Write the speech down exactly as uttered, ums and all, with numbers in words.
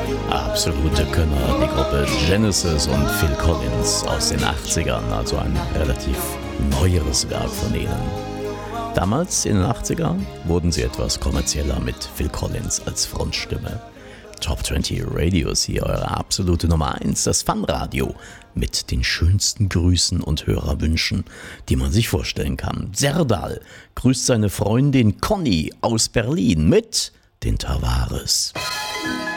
Absolute Könner, die Gruppe Genesis und Phil Collins aus den achtzigern, also ein relativ neueres Werk von ihnen. Damals, in den achtzigern, wurden sie etwas kommerzieller mit Phil Collins als Frontstimme. Top zwanzig Radios hier, eure absolute Nummer eins, das Fun-Radio mit den schönsten Grüßen und Hörerwünschen, die man sich vorstellen kann. Serdal grüßt seine Freundin Conny aus Berlin mit den Tavares.